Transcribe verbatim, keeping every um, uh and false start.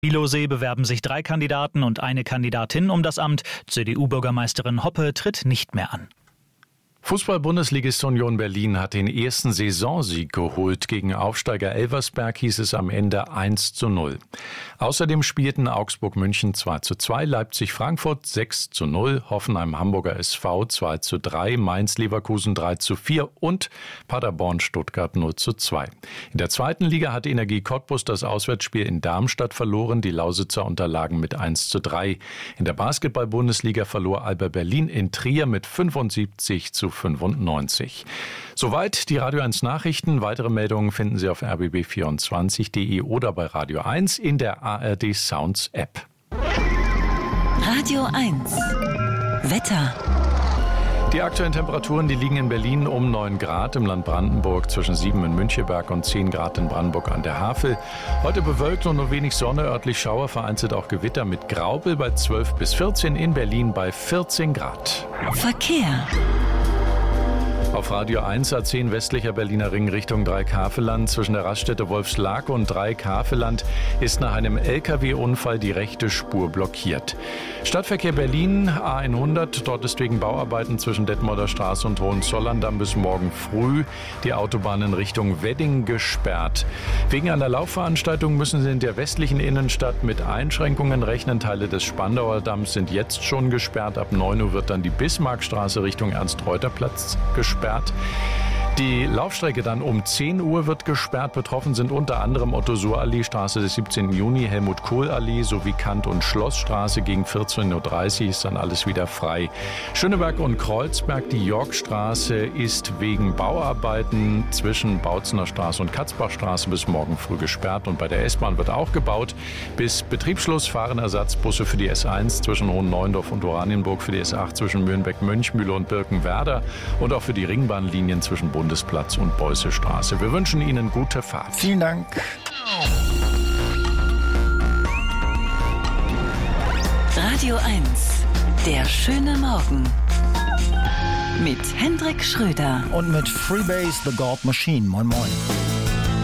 Ilosee bewerben sich drei Kandidaten und eine Kandidatin um das Amt. C D U-Bürgermeisterin Hoppe tritt nicht mehr an. Fußball-Bundesligist Union Berlin hat den ersten Saisonsieg geholt. Gegen Aufsteiger Elversberg hieß es am Ende eins zu null. Außerdem spielten Augsburg-München zwei zu zwei, Leipzig-Frankfurt sechs zu null, Hoffenheim-Hamburger S V zwei zu drei, Mainz-Leverkusen drei zu vier und Paderborn-Stuttgart null zu zwei. In der zweiten Liga hat Energie Cottbus das Auswärtsspiel in Darmstadt verloren. Die Lausitzer unterlagen mit eins zu drei. In der Basketball-Bundesliga verlor Alba Berlin in Trier mit fünfundsiebzig zu fünfundneunzig. Soweit die Radio eins Nachrichten. Weitere Meldungen finden Sie auf r b b vierundzwanzig punkt d e oder bei Radio eins in der A R D Sounds App. Radio eins Wetter. Die aktuellen Temperaturen, die liegen in Berlin um neun Grad, im Land Brandenburg zwischen sieben in Müncheberg und zehn Grad in Brandenburg an der Havel. Heute bewölkt und nur wenig Sonne, örtlich Schauer, vereinzelt auch Gewitter mit Graupel bei zwölf bis vierzehn, in Berlin bei vierzehn Grad. Verkehr. Auf Radio eins A zehn westlicher Berliner Ring Richtung Dreieck-Havelland. Zwischen der Raststätte Wolfslake und Dreieck-Havelland ist nach einem L K W-Unfall die rechte Spur blockiert. Stadtverkehr Berlin A hundert, dort ist wegen Bauarbeiten zwischen Detmolder Straße und Hohenzollern-Damm bis morgen früh die Autobahn in Richtung Wedding gesperrt. Wegen einer Laufveranstaltung müssen Sie in der westlichen Innenstadt mit Einschränkungen rechnen. Teile des Spandauer Damms sind jetzt schon gesperrt. Ab neun Uhr wird dann die Bismarckstraße Richtung Ernst-Reuter-Platz gesperrt. Die Laufstrecke dann um zehn Uhr wird gesperrt. Betroffen sind unter anderem Otto-Suhr-Allee, Straße des siebzehnten Juni, Helmut-Kohl-Allee sowie Kant- und Schlossstraße. Gegen vierzehn Uhr dreißig ist dann alles wieder frei. Schöneberg und Kreuzberg, die Yorkstraße ist wegen Bauarbeiten zwischen Bautzener Straße und Katzbachstraße bis morgen früh gesperrt. Und bei der S-Bahn wird auch gebaut. Bis Betriebsschluss fahren Ersatzbusse für die S eins zwischen Hohen-Neuendorf und Oranienburg, für die S acht zwischen Mühlenbeck, Mönchmühle und Birkenwerder und auch für die Ringbahnlinien zwischen Bundesplatz und Beussestraße. Wir wünschen Ihnen gute Fahrt. Vielen Dank. Radio eins, der schöne Morgen. Mit Hendrik Schröder. Und mit Freebase The God Machine. Moin, moin.